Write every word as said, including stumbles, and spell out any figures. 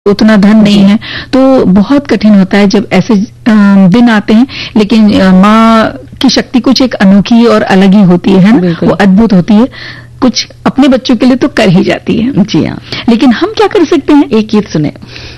उतना धन नहीं है, तो बहुत कठिन होता है जब ऐसे दिन आते हैं। लेकिन माँ की शक्ति कुछ एक अनोखी और अलग ही होती है ना, वो अद्भुत होती है। कुछ अपने बच्चों के लिए तो कर ही जाती है। जी हाँ। लेकिन हम क्या कर सकते हैं? एक गीत सुने।